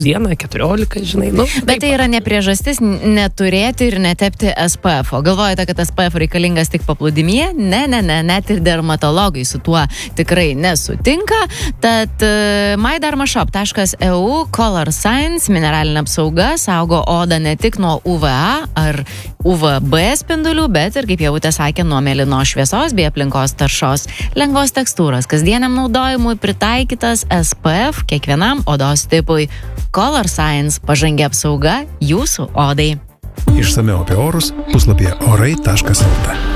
dieną 14, žinai. Nu, Bet tai yra ne priežastis neturėti ir netepti SPF. O galvojate, kad SPF reikalingas tik paplūdimyje? Ne, net ir dermatologai su tuo tikrai nesutinka. Tad mydermashop.eu Color Science mineralinė apsauga saugo odą ne tik nuo UVA ar UVB spindulių, bet ir, kaip Ievutė sakė, nuo mėlynos šviesos bei aplinkos taršos. Lengvos tekstūros, kasdieniam naudojimui pritaikytas SPF kiekvienam odos tipui. Color Science – pažangi apsauga jūsų odai. Išsamiau apie orus puslapyje orai.lt.